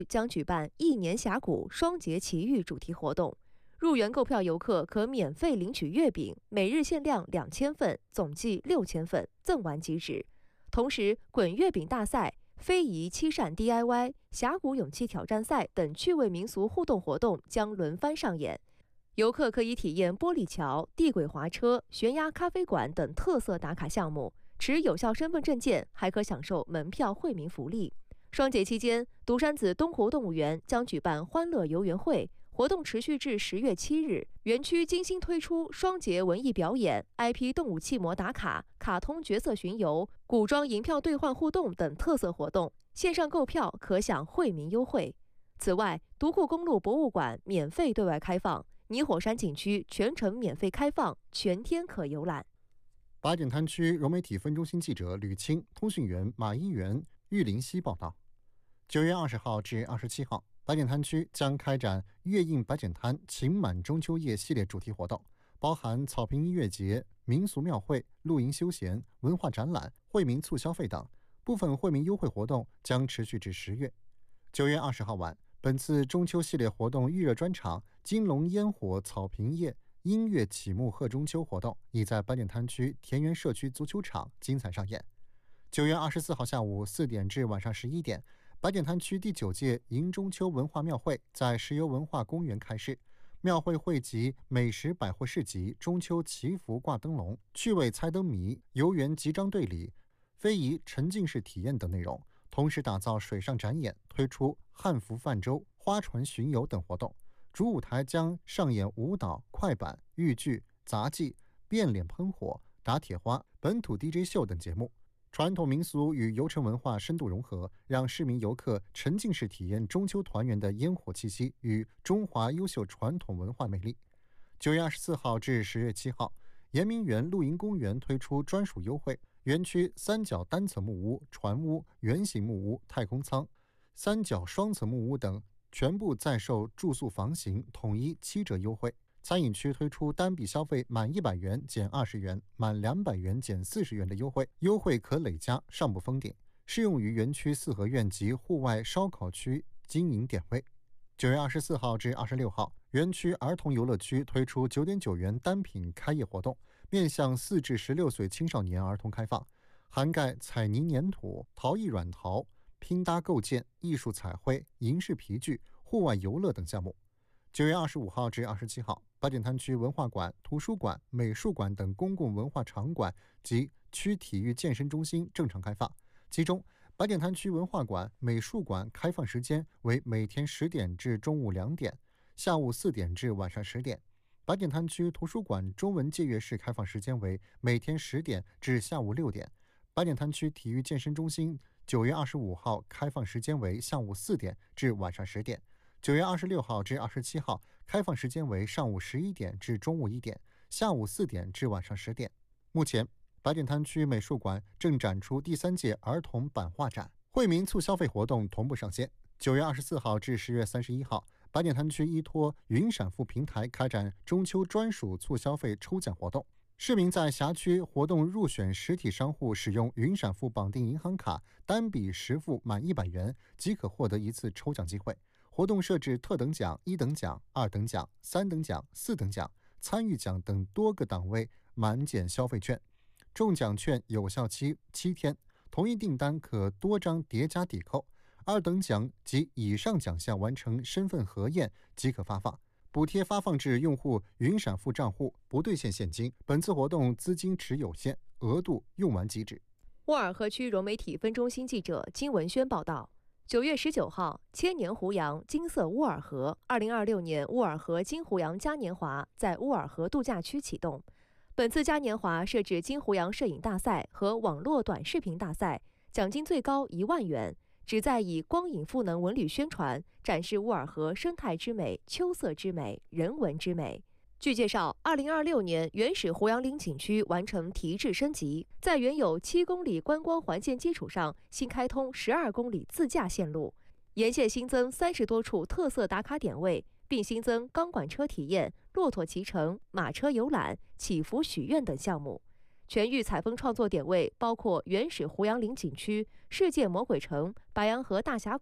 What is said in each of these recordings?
将举办1年峡谷双节奇遇主题活动，入园购票游客可免费领取月饼，每日限量2000份，总计6000份，赠完即止。同时，滚月饼大赛、非遗7扇 DIY、峡谷勇气挑战赛等趣味民俗互动活动将轮番上演。游客可以体验玻璃桥、地轨滑车、悬崖咖啡馆等特色打卡项目，持有效身份证件还可享受门票惠民福利。双节期间，独山子东湖动物园将举办欢乐游园会，活动持续至10月7日。园区精心推出双节文艺表演、IP 动物气模打卡、卡通角色巡游、古装银票兑换互动等特色活动，线上购票可享惠民优惠。此外，独库公路博物馆免费对外开放，泥火山景区全程免费开放，全天可游览。 八景滩区融媒体分中心记者吕清、通讯员马一元、玉林熙报道。9月20号至27号，八景滩区将开展月映八景滩情满中秋夜系列主题活动，包含草坪音乐节、民俗庙会、露营休闲、文化展览、惠民促消费等。部分惠民优惠活动将持续至10月。9月20号晚，本次中秋系列活动预热专场金龙烟火草坪夜音乐启幕贺中秋活动已在八景滩区田园社区足球场精彩上演。9月24号下午4点至晚上11点，八景滩区第9届迎中秋文化庙会在石油文化公园开市。庙会汇集美食百货市集、中秋祈福挂灯笼、趣味猜灯谜、游园集章对礼、非遗沉浸式体验等内容，同时打造水上展演，推出汉服泛舟、花船巡游等活动。主舞台将上演舞蹈、快板、豫剧、杂技、变脸喷火、打铁花、本土 DJ 秀等节目。传统民俗与游城文化深度融合，让市民游客沉浸式体验中秋团圆的烟火气息与中华优秀传统文化魅力。9月24号至10月7号，延明园露营公园推出专属优惠，园区3角单层木屋、船屋、圆形木屋、太空舱、3角双层木屋等全部在售住宿房型统一7折优惠。餐饮区推出单笔消费满100元减20元，满200元减40元的优惠，优惠可累加，上不封顶，适用于园区四合院及户外烧烤区经营点位。9月24号至26号，园区儿童游乐区推出9.9元单品开业活动，面向4至16岁青少年儿童开放，涵盖彩泥粘土、陶艺软陶、拼搭构建、艺术彩绘、银饰皮具、户外游乐等项目。9月25号至27号，八景滩区文化馆、图书馆、美术馆等公共文化场馆及区体育健身中心正常开放。其中，八景滩区文化馆、美术馆开放时间为每天10点至中午2点，下午4点至晚上10点。八景滩区图书馆中文借阅室开放时间为每天10点至下午6点。八景滩区体育健身中心9月25号开放时间为上午4点至晚上10点。9月26号至27号，开放时间为上午11点至中午1点，下午4点至晚上10点。目前，八景滩区美术馆正展出第3届儿童版画展，惠民促消费活动同步上线。9月24号至10月31号，八景滩区依托云闪付平台开展中秋专属促消费抽奖活动。市民在辖区活动入选实体商户使用云闪付绑定银行卡，单笔实付满100元即可获得一次抽奖机会。活动设置特等奖、1等奖、2等奖、3等奖、4等奖、参与奖等多个档位满减消费券，中奖券有效期7天，同一订单可多张叠加抵扣。2等奖及以上奖项完成身份核验即可发放。补贴发放至用户云闪付账户，不兑现现金。本次活动资金池有限，额度用完即止。 沃尔河区融媒体分中心记者金文轩报道。9月19号，千年胡杨金色乌尔河2026年乌尔河金胡杨嘉年华在乌尔河度假区启动。本次嘉年华设置金胡杨摄影大赛和网络短视频大赛，奖金最高1万元，旨在以光影赋能文旅宣传，展示乌尔河生态之美、秋色之美、人文之美。据介绍，2026年原始胡杨岭景区完成提质升级，在原有7公里观光环线基础上，新开通12公里自驾线路，沿线新增30多处特色打卡点位，并新增钢管车体验、骆驼骑乘、马车游览、祈福许愿等项目。全域采风创作点位包括原始胡杨岭景区、世界魔鬼城、白洋河大峡谷、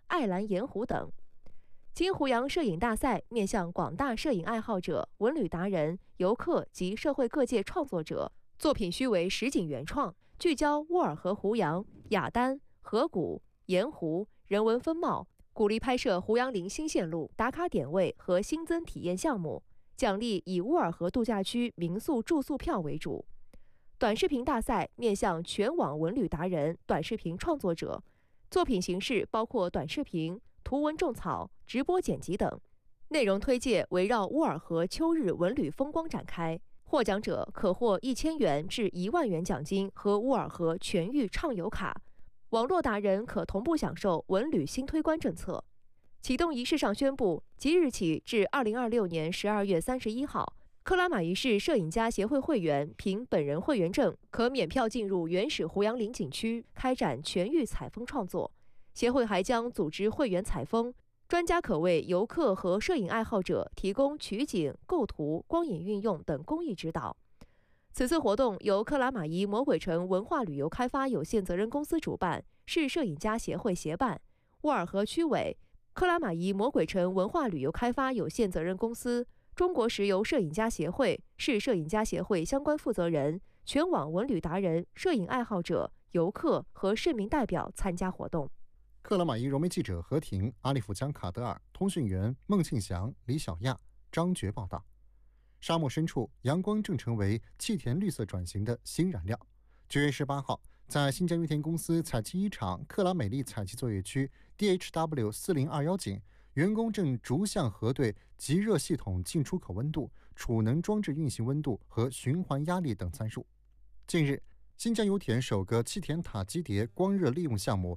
爱蓝盐湖等。金湖洋摄影大赛面向广大摄影爱好者、文旅达人、游客及社会各界创作者，作品须为实景原创，聚焦沃尔河湖洋、雅丹、河谷、盐湖、人文风貌，鼓励拍摄胡杨林新线路、打卡点位和新增体验项目，奖励以沃尔河度假区民宿住宿票为主。短视频大赛面向全网文旅达人、短视频创作者，作品形式包括短视频、图文种草、直播剪辑等，内容推介围绕沃尔河秋日文旅风光展开。获奖者可获1000元至1万元奖金和沃尔河全域畅游卡。网络达人可同步享受文旅新推关政策。启动仪式上宣布，即日起至2026年12月31号，克拉玛依市摄影家协会会员凭本人会员证，可免票进入原始胡杨林景区开展全域采风创作。协会还将组织会员采风，专家可为游客和摄影爱好者提供取景、构图、光影运用等工艺指导。此次活动由克拉玛依魔鬼城文化旅游开发有限责任公司主办，市摄影家协会协办。沃尔河区委、克拉玛依魔鬼城文化旅游开发有限责任公司、中国石油摄影家协会、市摄影家协会相关负责人、全网文旅达人、摄影爱好者、游客和市民代表参加活动。 克拉玛依融媒记者何婷、阿利夫江卡德尔，通讯员孟庆祥、李小亚、张觉报道。沙漠深处，阳光正成为气田绿色转型的新燃料。9月18号，在新疆油田公司采气一厂克拉美丽采气作业区 DHW4021 井，员工正逐项核对极热系统进出口温度、储能装置运行温度和循环压力等参数。近日，新疆油田首个气田塔基叠光热利用项目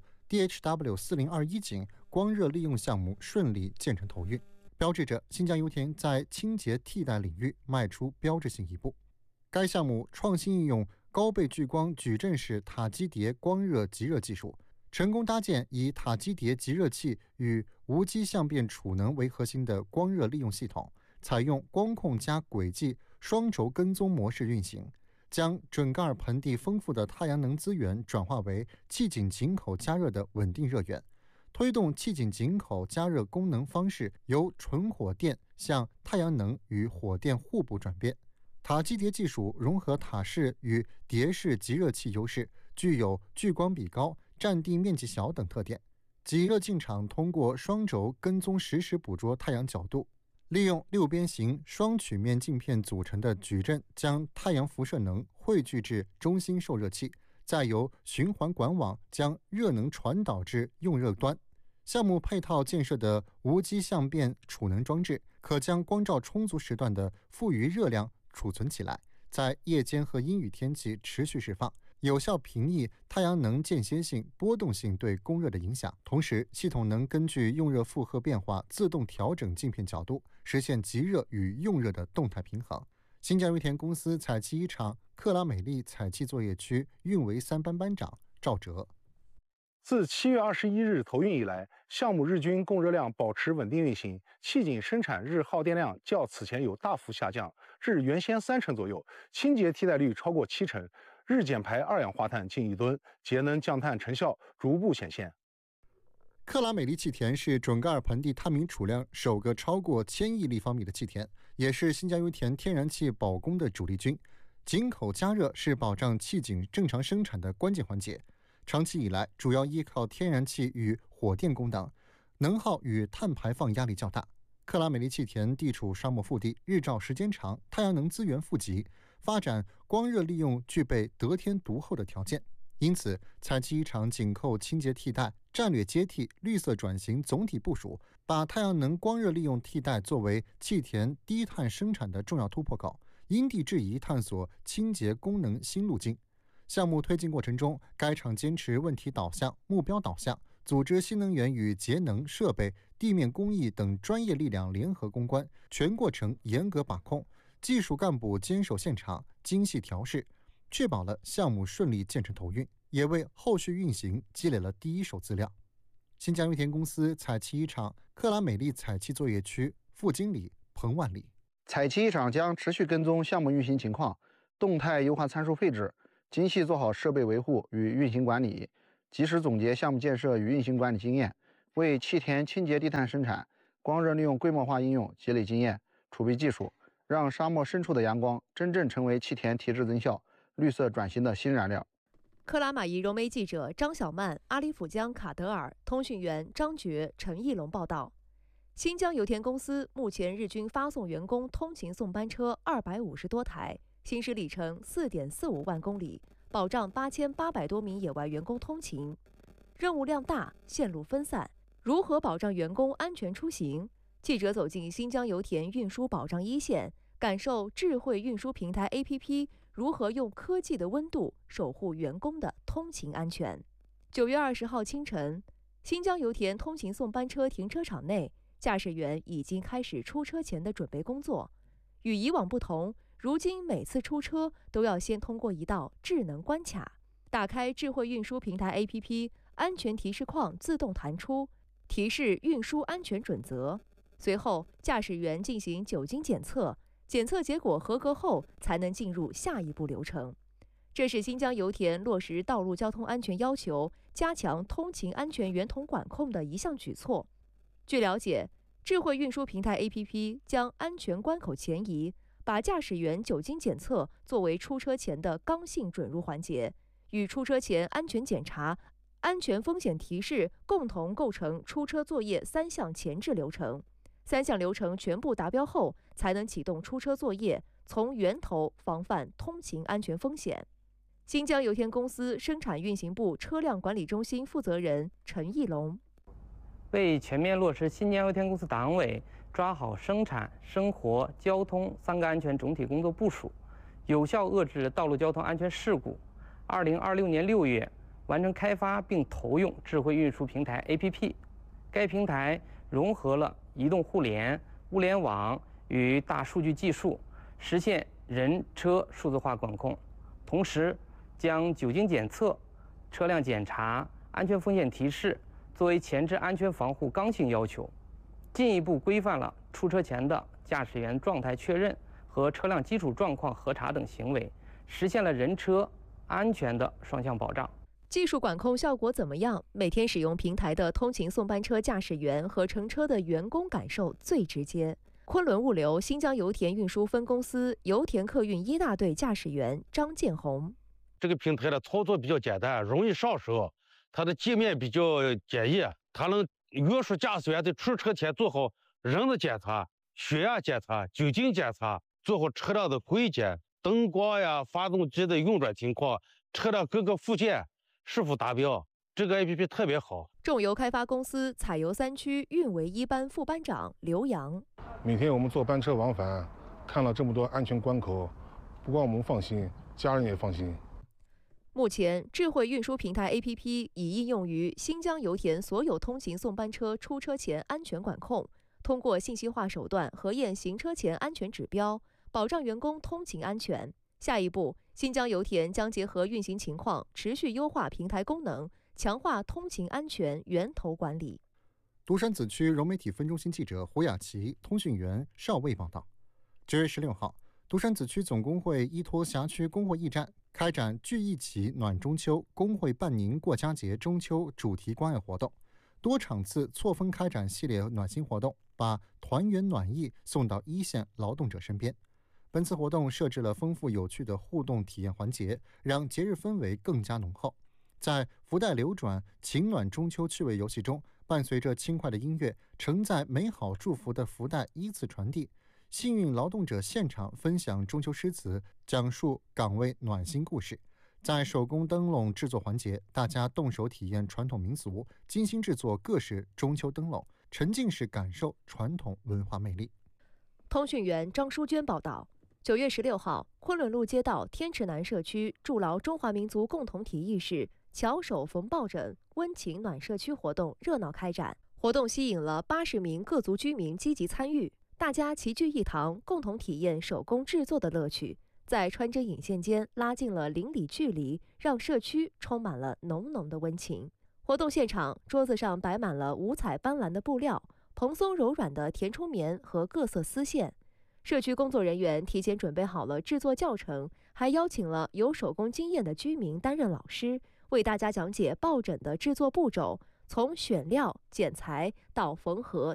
DHW4021 井光热利用项目顺利建成投运，标志着新疆油田在清洁替代领域迈出标志性一步。该项目创新应用高倍聚光矩阵式塔基叠光热极热技术，成功搭建以塔基叠极热器与无机相变储能为核心的光热利用系统，采用光控加轨迹双轴跟踪模式运行，将准噶尔盆地丰富的太阳能资源转化为气井井口加热的稳定热源，推动气井井口加热功能方式由纯火电向太阳能与火电互补转变。塔基叠技术融合塔式与叠式极热器优势，具有聚光比高、占地面积小等特点。极热进场通过双轴跟踪实时捕捉太阳角度，利用六边形双曲面镜片组成的矩阵，将太阳辐射能汇聚至中心受热器，再由循环管网将热能传导至用热端。项目配套建设的无机相变储能装置，可将光照充足时段的富余热量储存起来，在夜间和阴雨天气持续释放，有效平抑太阳能间歇性、波动性对供热的影响。同时，系统能根据用热负荷变化自动调整镜片角度，实现极热与用热的动态平衡。新疆油田公司采气一厂克拉美丽采气作业区运维3班班长赵哲。 自7月21日投运以来，项目日均供热量保持稳定运行，气井生产日耗电量较此前有大幅下降，至原先30%左右，清洁替代率超过70%，日减排二氧化碳近1吨，节能降碳成效逐步显现。 克拉美丽气田是准噶尔盆地探明储量首个超过1000亿立方米的气田，也是新疆油田天然气保供的主力军。井口加热是保障气井正常生产的关键环节。长期以来，主要依靠天然气与火电供能，能耗与碳排放压力较大。克拉美丽气田地处沙漠腹地，日照时间长，太阳能资源富集，发展光热利用具备得天独厚的条件。因此，采气一厂紧扣清洁替代、战略接替、绿色转型总体部署，把太阳能光热利用替代作为气田低碳生产的重要突破口，因地制宜探索清洁功能新路径。项目推进过程中，该厂坚持问题导向、目标导向，组织新能源与节能设备、地面工艺等专业力量联合攻关，全过程严格把控，技术干部坚守现场，精细调试，确保了项目顺利建成投运，也为后续运行积累了第一手资料。新疆油田公司采气一厂克拉美丽采气作业区副经理彭万里： 采气一厂将持续跟踪项目运行情况，动态优化参数配置，精细做好设备维护与运行管理，及时总结项目建设与运行管理经验， 为气田清洁低碳生产、光热利用规模化应用积累经验、储备技术，让沙漠深处的阳光真正成为气田提质增效、绿色转型的新燃料。 克拉玛依融媒记者张小曼、阿里甫江卡德尔，通讯员张觉、陈义龙报道。新疆油田公司目前日均发送员工通勤送班车250多台，行驶里程4.45万公里，保障8800多名野外员工通勤。任务量大，线路分散，如何保障员工安全出行？记者走进新疆油田运输保障一线，感受智慧运输平台 APP 如何用科技的温度守护员工的通勤安全。9月20号清晨，新疆油田通勤送班车停车场内，驾驶员已经开始出车前的准备工作。与以往不同，如今每次出车都要先通过一道智能关卡，打开智慧运输平台 APP， 安全提示框自动弹出，提示运输安全准则。随后，驾驶员进行酒精检测，检测结果合格后才能进入下一步流程。这是新疆油田落实道路交通安全要求、加强通勤安全源头管控的一项举措。据了解，智慧运输平台 APP 将安全关口前移，把驾驶员酒精检测作为出车前的刚性准入环节，与出车前安全检查、安全风险提示共同构成出车作业3项前置流程。3项流程全部达标后，才能启动出车作业，从源头防范通勤安全风险。新疆油田公司生产运行部车辆管理中心负责人陈义龙。 为全面落实新疆油田公司党委抓好生产、生活、交通3个安全总体工作部署，有效遏制道路交通安全事故，2026年6月完成开发并投用智慧运输平台 APP。该平台融合了移动互联、物联网与大数据技术，实现人车数字化管控，同时将酒精检测、车辆检查、安全风险提示作为前置安全防护刚性要求，进一步规范了出车前的驾驶员状态确认和车辆基础状况核查等行为，实现了人车安全的双向保障。 技术管控效果怎么样？每天使用平台的通勤送班车驾驶员和乘车的员工感受最直接。昆仑物流新疆油田运输分公司油田客运1大队驾驶员张建红： 这个平台的操作比较简单，容易上手，它的界面比较简易，它能约束驾驶员在出车前做好人的检查、血压检查、酒精检查，做好车辆的归检、灯光呀、发动机的运转情况、车辆各个附件是否达标。这个 APP 特别好。 重油开发公司采油3区运维1班副班长刘洋： 每天我们坐班车往返，看了这么多安全关口，不光我们放心，家人也放心。 目前，智慧运输平台 APP 已应用于新疆油田所有通勤送班车出车前安全管控，通过信息化手段核验行车前安全指标，保障员工通勤安全。下一步，新疆油田将结合运行情况，持续优化平台功能，强化通勤安全源头管理。 独山子区融媒体分中心记者胡雅琪、通讯员邵卫报道。9月16号，独山子区总工会依托辖区工会驿站开展聚一起暖中秋工会伴您过佳节中秋主题关爱活动，多场次错峰开展系列暖心活动，把团圆暖意送到一线劳动者身边。本次活动设置了丰富有趣的互动体验环节，让节日氛围更加浓厚。在福袋流转、情暖中秋趣味游戏中，伴随着轻快的音乐，承载美好祝福的福袋依次传递。幸运劳动者现场分享中秋诗词，讲述岗位暖心故事。在手工灯笼制作环节，大家动手体验传统民俗，精心制作各式中秋灯笼，沉浸式感受传统文化魅力。 通讯员张淑娟报道。9月16号，昆仑路街道天池南社区筑牢中华民族共同体意识巧手缝抱枕温情暖社区活动热闹开展，活动吸引了80名各族居民积极参与，大家齐聚一堂，共同体验手工制作的乐趣，在穿针引线间拉近了邻里距离，让社区充满了浓浓的温情。活动现场，桌子上摆满了五彩斑斓的布料、蓬松柔软的填充棉和各色丝线。社区工作人员提前准备好了制作教程，还邀请了有手工经验的居民担任老师，为大家讲解抱枕的制作步骤， 从选料、剪裁到缝合、